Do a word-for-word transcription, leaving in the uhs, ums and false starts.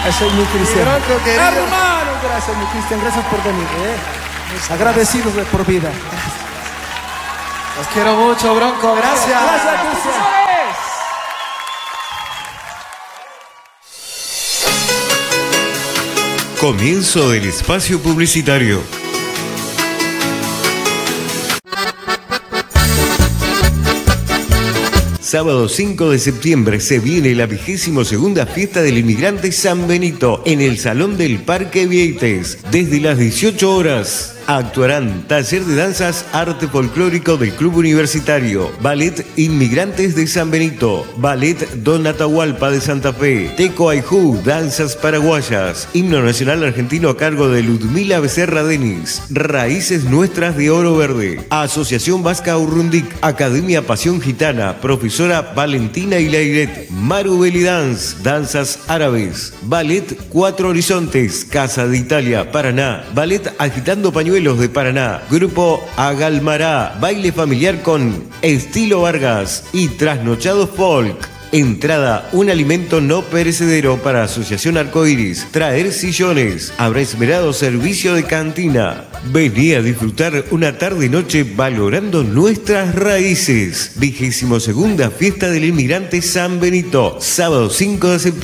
Eso es mi Cristian. Bronco, querido. Hermano, gracias, mi Cristian. Gracias por venir. ¿eh? Agradecidos de por vida. Los quiero mucho, Bronco. Gracias. Gracias, Cristian. Comienzo del espacio publicitario. Sábado cinco de septiembre se viene la vigésimo segunda fiesta del inmigrante San Benito en el Salón del Parque Vieites. Desde las dieciocho horas actuarán taller de danzas arte folclórico del Club Universitario, Ballet Inmigrantes de San Benito, Ballet Don Atahualpa de Santa Fe, Teco Aijú, danzas paraguayas, himno nacional argentino a cargo de Ludmila Becerra Denis, Raíces Nuestras de Oro Verde, Asociación Vasca Urrundic, Academia Pasión Gitana, profesora Valentina Ilairet, Maru Belly Dance, danzas árabes, Ballet Cuatro Horizontes, Casa de Italia, Paraná, Ballet Agitando Pañuelos de Paraná, Grupo Agalmará, baile familiar con Estilo Vargas y Trasnochados Folk. Entrada, un alimento no perecedero para Asociación Arcoiris. Traer sillones. Habrá esmerado servicio de cantina. Vení a disfrutar una tarde-noche valorando nuestras raíces. Vigésimo segunda fiesta del inmigrante San Benito. Sábado cinco de septiembre.